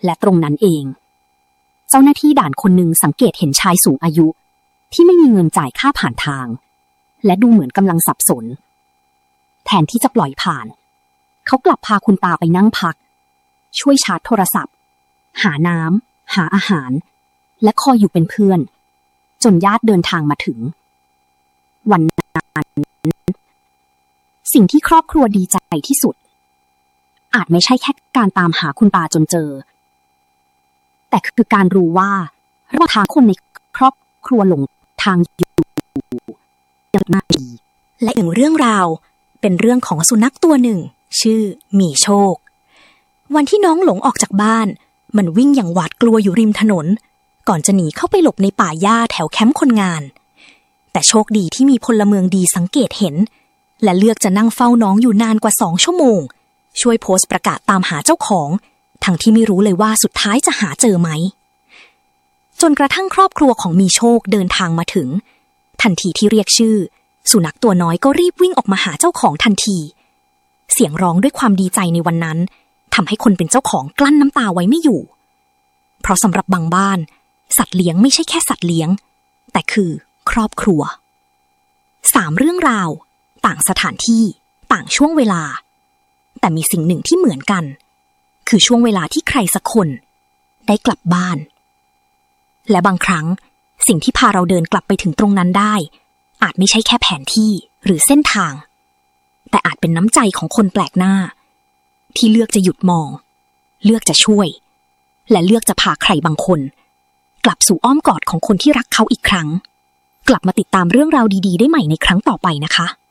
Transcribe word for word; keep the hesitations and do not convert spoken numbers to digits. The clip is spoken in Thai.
และตรงนั้นเองเจ้าหน้าที่ด่านคนหนึ่งสังเกตเห็นชายสูงอายุที่ไม่มีเงินจ่ายค่าผ่านทางและดูเหมือนกำลังสับสนแทนที่จะปล่อยผ่านเขากลับพาคุณตาไปนั่งพักช่วยชาร์จโทรศัพท์หาน้ำหาอาหารและคอยอยู่เป็นเพื่อนจนญาติเดินทางมาถึงวันนั้นสิ่งที่ครอบครัวดีใจที่สุดอาจไม่ใช่แค่การตามหาคุณตาจนเจอแต่คือการรู้ว่าระหว่างทางคนในครอบครัวหลงทางอยู่อย่างน่าดีและอีกเรื่องราวเป็นเรื่องของสุนัขตัวหนึ่งชื่อหมีโชควันที่น้องหลงออกจากบ้านมันวิ่งอย่างหวาดกลัวอยู่ริมถนนก่อนจะหนีเข้าไปหลบในป่าหญ้าแถวแคมป์คนงานแต่โชคดีที่มีพลเมืองดีสังเกตเห็นและเลือกจะนั่งเฝ้าน้องอยู่นานกว่าสองชั่วโมงช่วยโพสต์ประกาศตามหาเจ้าของทั้งที่ไม่รู้เลยว่าสุดท้ายจะหาเจอไหมจนกระทั่งครอบครัวของมีโชคเดินทางมาถึงทันทีที่เรียกชื่อสุนัขตัวน้อยก็รีบวิ่งออกมาหาเจ้าของทันทีเสียงร้องด้วยความดีใจในวันนั้นทำให้คนเป็นเจ้าของกลั้นน้ำตาไว้ไม่อยู่เพราะสำหรับบางบ้านสัตว์เลี้ยงไม่ใช่แค่สัตว์เลี้ยงแต่คือครอบครัวสามเรื่องราวต่างสถานที่ต่างช่วงเวลาแต่มีสิ่งหนึ่งที่เหมือนกันคือช่วงเวลาที่ใครสักคนได้กลับบ้านและบางครั้งสิ่งที่พาเราเดินกลับไปถึงตรงนั้นได้อาจไม่ใช่แค่แผนที่หรือเส้นทางแต่อาจเป็นน้ำใจของคนแปลกหน้าที่เลือกจะหยุดมองเลือกจะช่วยและเลือกจะพาใครบางคนกลับสู่อ้อมกอดของคนที่รักเขาอีกครั้งกลับมาติดตามเรื่องราวดีๆได้ใหม่ในครั้งต่อไปนะคะ